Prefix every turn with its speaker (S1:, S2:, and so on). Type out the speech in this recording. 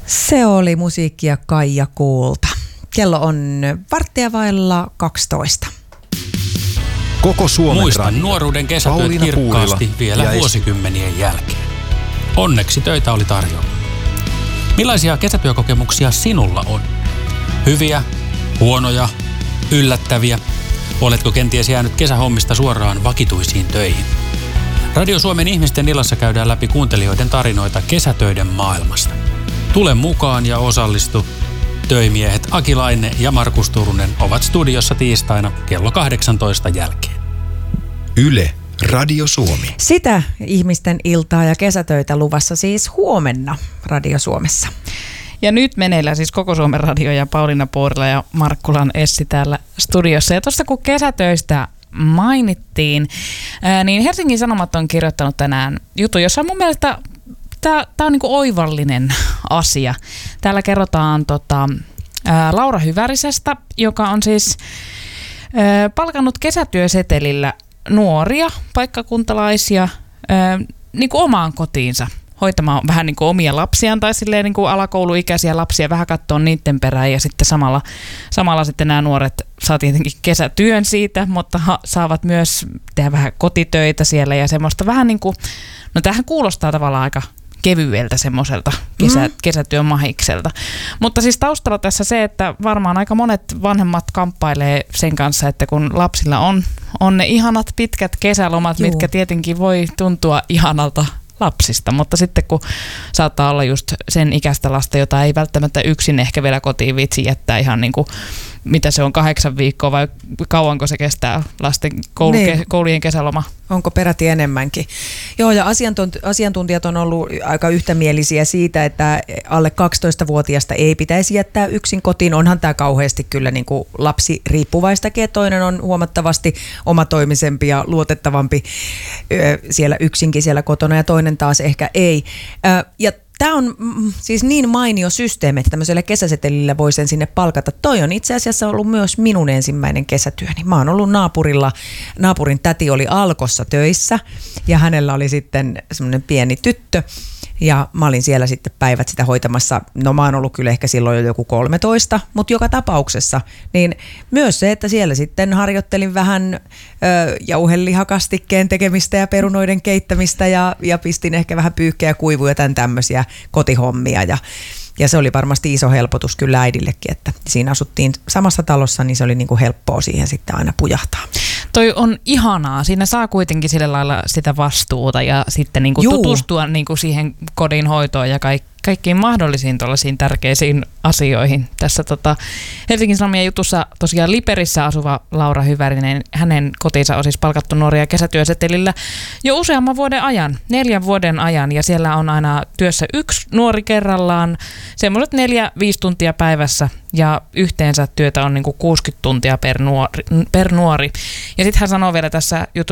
S1: Se oli musiikkia Kaija Kuulta. Kello on 12:15.
S2: Koko Suomen
S3: Muistan
S2: radio.
S3: nuoruuden kesätyöt
S2: Pauliina
S3: kirkkaasti
S2: Puurila
S3: vielä
S2: ja
S3: vuosikymmenien jälkeen. Onneksi töitä oli tarjolla. Millaisia kesätyökokemuksia sinulla on? Hyviä, huonoja, yllättäviä? Oletko kenties jäänyt kesähommista suoraan vakituisiin töihin? Radio Suomen ihmisten illassa käydään läpi kuuntelijoiden tarinoita kesätöiden maailmasta. Tule mukaan ja osallistu. Töimiehet Aki Laine ja Markus Turunen ovat studiossa tiistaina kello 18 jälkeen.
S2: Yle, Radio Suomi.
S1: Sitä ihmisten iltaa ja kesätöitä luvassa siis huomenna Radio Suomessa.
S4: Ja nyt meneillään siis Koko Suomen radio ja Pauliina Puurila ja Markkulan Essi täällä studiossa. Ja tuossa kun kesätöistä mainittiin, niin Helsingin Sanomat on kirjoittanut tänään jutun, jossa on mun mielestä tämä on niinku oivallinen asia. Täällä kerrotaan Laura Hyvärisestä, joka on siis palkannut kesätyösetelillä nuoria paikkakuntalaisia niinku omaan kotiinsa hoitamaan vähän niin kuin omia lapsiaan tai silleen niin kuin alakouluikäisiä lapsia, vähän katsoa niiden perään ja sitten samalla sitten nämä nuoret saa tietenkin kesätyön siitä, mutta saavat myös tehdä vähän kotitöitä siellä ja semmoista vähän niin kuin, no tämähän kuulostaa tavallaan aika kevyeltä semmoiselta kesätyön mahikselta. Mutta siis taustalla tässä se, että varmaan aika monet vanhemmat kamppailee sen kanssa, että kun lapsilla on ne ihanat pitkät kesälomat, mitkä tietenkin voi tuntua ihanalta lapsista, mutta sitten kun saattaa olla just sen ikäistä lasta, jota ei välttämättä yksin ehkä vielä kotiin viitsi jättää ihan niin kuin, mitä se on 8 viikkoa vai kauanko se kestää lasten koulujen kesäloma?
S1: Onko peräti enemmänkin? Joo, ja asiantuntijat on ollut aika yhtämielisiä siitä, että alle 12-vuotiaasta ei pitäisi jättää yksin kotiin. Onhan tämä kauheasti kyllä niin kuin lapsi riippuvaistakin, että toinen on huomattavasti omatoimisempi ja luotettavampi siellä yksinkin siellä kotona ja toinen taas ehkä ei. Ja tämä on siis niin mainio systeemi, että tämmöisellä kesäsetelillä voi sen sinne palkata. Toi on itse asiassa ollut myös minun ensimmäinen kesätyöni. Mä oon ollut naapurin täti oli Alkossa töissä ja hänellä oli sitten semmoinen pieni tyttö. Ja mä olin siellä sitten päivät sitä hoitamassa. No mä oon ollut kyllä ehkä silloin jo joku 13, mutta joka tapauksessa. Niin myös se, että siellä sitten harjoittelin vähän jauhelihakastikkeen tekemistä ja perunoiden keittämistä ja pistin ehkä vähän pyykkejä, kuivuja, tämän tämmöisiä kotihommia. Ja se oli varmasti iso helpotus kyllä äidillekin, että siinä asuttiin samassa talossa, niin se oli niin kuin helppoa siihen sitten aina pujahtaa.
S4: Toi on ihanaa. Siinä saa kuitenkin sillä lailla sitä vastuuta ja sitten niin kuin tutustua niin kuin siihen kodin hoitoon ja kaikkiin mahdollisiin tuollaisiin tärkeisiin asioihin. Tässä Helsingin Sanomien jutussa tosiaan Liperissä asuva Laura Hyvärinen, hänen kotinsa on siis palkattu nuoria kesätyösetelillä jo useamman vuoden ajan, 4 vuoden ajan, ja siellä on aina työssä 1 nuori kerrallaan, semmoiset 4-5 tuntia päivässä, ja yhteensä työtä on niin kuin 60 tuntia per nuori. Ja sitten hän sanoo vielä tässä jutussa,